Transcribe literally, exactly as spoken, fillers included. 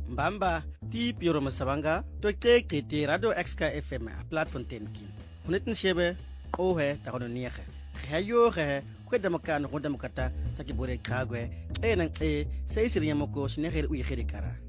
Mbamba ti pioro masabanga to te kete radio X K F M platform tenkin. Hunet nshebe ohe ta kono niege. Hayo ge kweda makano kweda makata saki bore kagwe e nang e sai siriya moko sneher uye kara.